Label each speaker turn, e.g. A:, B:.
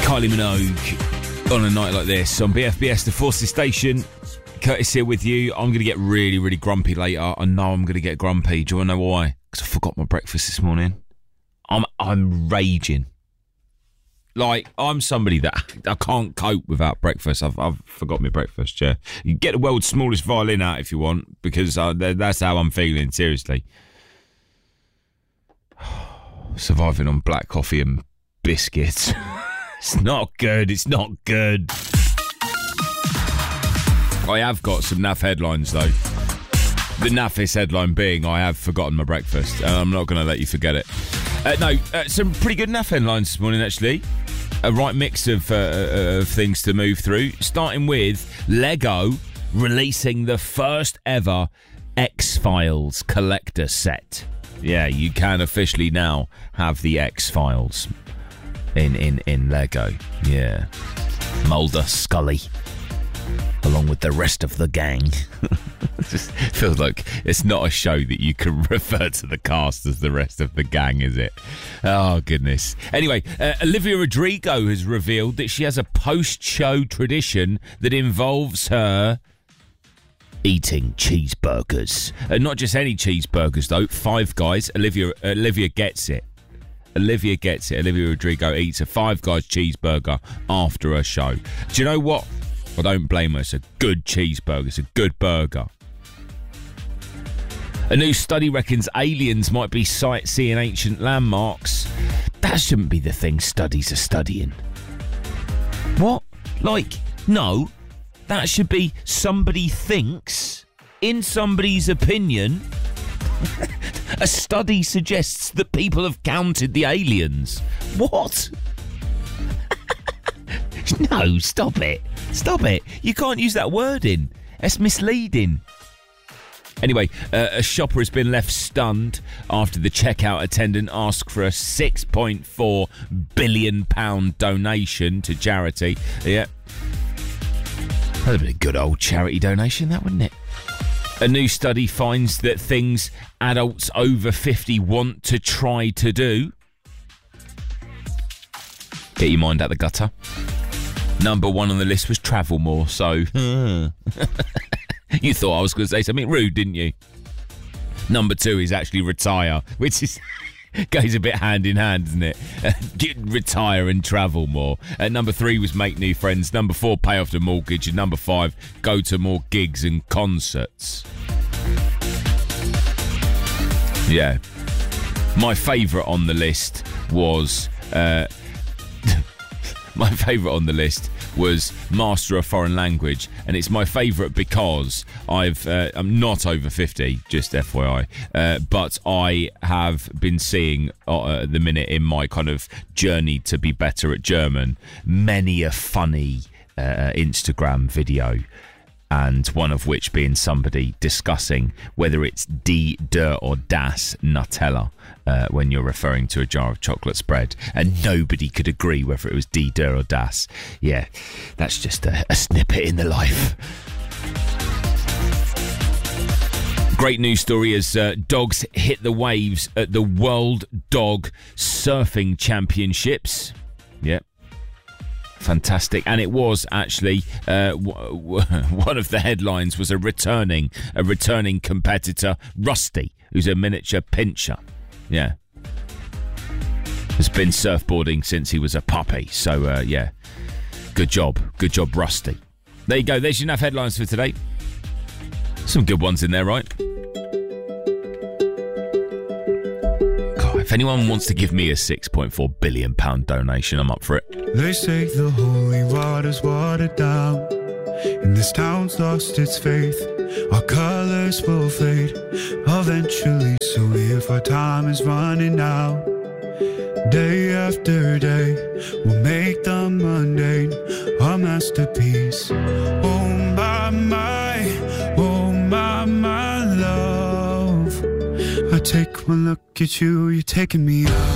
A: Kylie Minogue on a night like this on BFBS, the Forces Station. Curtis here with you. I'm going to get really, really grumpy later. I know I'm going to get grumpy. Do you want to know why? Because I forgot my breakfast this morning. I'm raging. Like, I'm somebody that I can't cope without breakfast. I've forgot my breakfast, yeah. You can get the world's smallest violin out if you want, because that's how I'm feeling, seriously. Surviving on black coffee and biscuits. It's not good. It's not good. I have got some naff headlines, though. The naffest headline being, I have forgotten my breakfast. And I'm not going to let you forget it. Some pretty good naff headlines this morning, actually. A right mix of things to move through. Starting with Lego releasing the first ever X-Files collector set. Yeah, you can officially now have the X-Files in Lego. Yeah. Mulder, Scully, along with the rest of the gang. It just feels like it's not a show that you can refer to the cast as the rest of the gang, is it? Oh, goodness. Anyway, Olivia Rodrigo has revealed that she has a post-show tradition that involves her eating cheeseburgers. Not just any cheeseburgers, though. Five Guys. Olivia gets it. Olivia gets it. Olivia Rodrigo eats a Five Guys cheeseburger after her show. Do you know what? I don't blame her. It's a good cheeseburger. It's a good burger. A new study reckons aliens might be sightseeing ancient landmarks. That shouldn't be the thing studies are studying. What? Like, no. That should be somebody thinks, in somebody's opinion, a study suggests that people have counted the aliens. What? No, stop it. Stop it. You can't use that wording. It's misleading. Anyway, a shopper has been left stunned after the checkout attendant asked for a £6.4 billion donation to charity. Yeah. That'd be a good old charity donation, that, wouldn't it? A new study finds that things adults over 50 want to try to do. Get your mind out the gutter. Number one on the list was travel more, so... You thought I was going to say something rude, didn't you? Number two is actually retire, which is... goes a bit hand in hand, doesn't it? Retire and travel more. Number three was make new friends. Number four, pay off the mortgage. And number five, go to more gigs and concerts. Yeah. My favourite on the list was... my favourite on the list was master a foreign language, and it's my favourite because I'm not over 50, just FYI, but I have been seeing at the minute in my kind of journey to be better at German many a funny Instagram video, and one of which being somebody discussing whether it's die, der or das Nutella when you're referring to a jar of chocolate spread, and nobody could agree whether it was die, der or das. Yeah, that's just a snippet in the life. Great news story as dogs hit the waves at the World Dog Surfing Championships. Yep. Fantastic. And it was actually one of the headlines was a returning competitor, Rusty, who's a miniature pinscher. Yeah, has been surfboarding since he was a puppy. So yeah, good job, Rusty. There you go. There's enough headlines for today. Some good ones in there, right? If anyone wants to give me a £6.4 billion donation, I'm up for it.
B: They say the holy water's watered down, and this town's lost its faith. Our colours will fade eventually, so if our time is running out, day after day, we'll make the mundane our masterpiece. Oh my love, I take one look at you, you're taking me out.